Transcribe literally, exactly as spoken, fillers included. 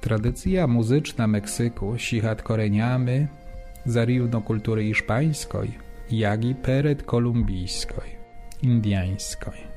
Tradycja muzyczna Meksyku sihat koreniami zarówno kultury hiszpańskiej, jak i peredkolumbijskiej, indiańskiej.